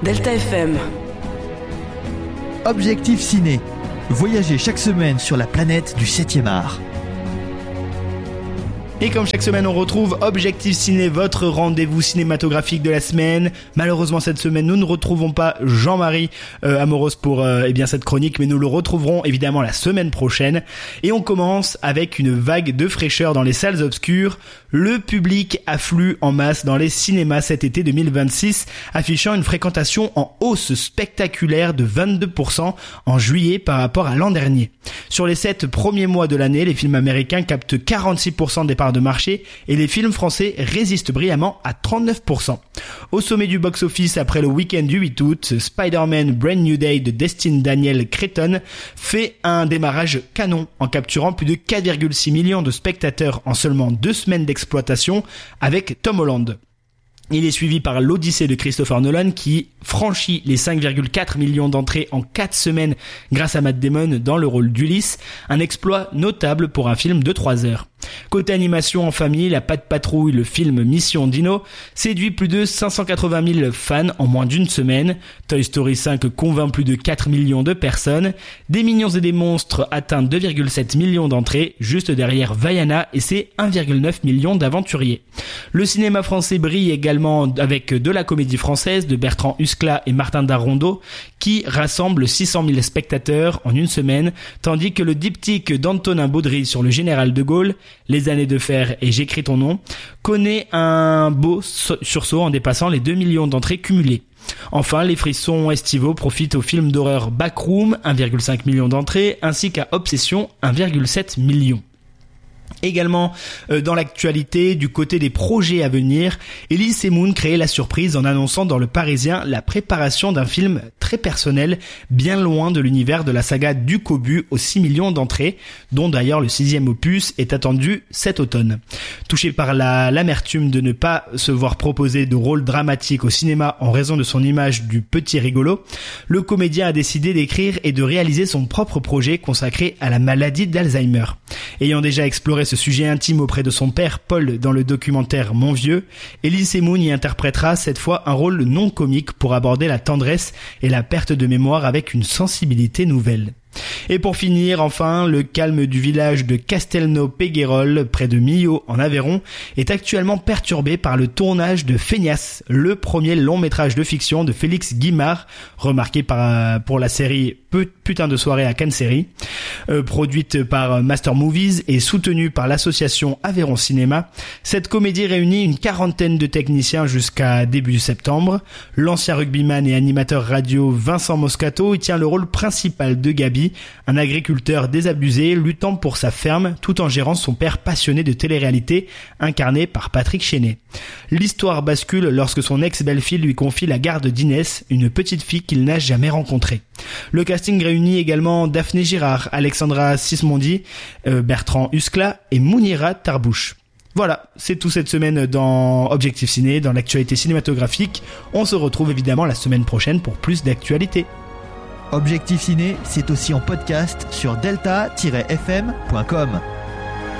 Delta FM. Objectif Ciné. Voyagez chaque semaine sur la planète du 7e art. Et comme chaque semaine, on retrouve Objectif Ciné, votre rendez-vous cinématographique de la semaine. Malheureusement, cette semaine, nous ne retrouvons pas Jean-Marie Amoros pour cette chronique, mais nous le retrouverons évidemment la semaine prochaine. Et on commence avec une vague de fraîcheur dans les salles obscures. Le public afflue en masse dans les cinémas cet été 2026, affichant une fréquentation en hausse spectaculaire de 22% en juillet par rapport à l'an dernier. Sur les 7 premiers mois de l'année, les films américains captent 46% des parts de marché et les films français résistent brillamment à 39%. Au sommet du box-office après le week-end du 8 août, Spider-Man Brand New Day de Destin Daniel Cretton fait un démarrage canon en capturant plus de 4,6 millions de spectateurs en seulement 2 semaines d'exploitation avec Tom Holland. Il est suivi par l'Odyssée de Christopher Nolan qui franchit les 5,4 millions d'entrées en 4 semaines grâce à Matt Damon dans le rôle d'Ulysse, un exploit notable pour un film de 3 heures. Côté animation en famille, La Patte Patrouille, le film Mission Dino, séduit plus de 580 000 fans en moins d'une semaine. Toy Story 5 convainc plus de 4 millions de personnes. Des Mignons et des Monstres atteint 2,7 millions d'entrées, juste derrière Vaiana et ses 1,9 millions d'aventuriers. Le cinéma français brille également avec de la comédie française de Bertrand Huskla et Martin Darrondo qui rassemble 600 000 spectateurs en une semaine, tandis que le diptyque d'Antonin Baudry sur le général de Gaulle, Les années de fer et J'écris ton nom, connaît un beau sursaut en dépassant les 2 millions d'entrées cumulées. Enfin, les frissons estivaux profitent au film d'horreur Backroom, 1,5 million d'entrées, ainsi qu'à Obsession, 1,7 million. Également dans l'actualité, du côté des projets à venir, Elie Semoun crée la surprise en annonçant dans Le Parisien la préparation d'un film très personnel, bien loin de l'univers de la saga du Cobu aux 6 millions d'entrées, dont d'ailleurs le 6e opus est attendu cet automne. Touché par l'amertume de ne pas se voir proposer de rôle dramatique au cinéma en raison de son image du petit rigolo, le comédien a décidé d'écrire et de réaliser son propre projet consacré à la maladie d'Alzheimer. Ayant déjà exploré ce sujet intime auprès de son père Paul dans le documentaire Mon Vieux, Elie Semoun y interprétera cette fois un rôle non comique pour aborder la tendresse et la perte de mémoire avec une sensibilité nouvelle. Et pour finir, enfin, le calme du village de Castelnau-Péguerolles, près de Millau, en Aveyron, est actuellement perturbé par le tournage de Feignasse, le premier long métrage de fiction de Félix Guimard, remarqué pour la série Putain de soirée à Cannes Série, produite par Master Movies et soutenue par l'association Aveyron Cinéma. Cette comédie réunit une 40aine de techniciens jusqu'à début septembre. L'ancien rugbyman et animateur radio Vincent Moscato y tient le rôle principal de Gabi, un agriculteur désabusé luttant pour sa ferme tout en gérant son père passionné de télé-réalité incarné par Patrick Chenet. L'histoire bascule lorsque son ex-belle-fille lui confie la garde d'Inès, une petite fille qu'il n'a jamais rencontrée. Le casting réunit également Daphné Girard, Alexandra Sismondi, Bertrand Huskla et Mounira Tarbouche. Voilà, c'est tout cette semaine dans Objectif Ciné, dans l'actualité cinématographique. On se retrouve évidemment la semaine prochaine pour plus d'actualité. Objectif Ciné, c'est aussi en podcast sur delta-fm.com.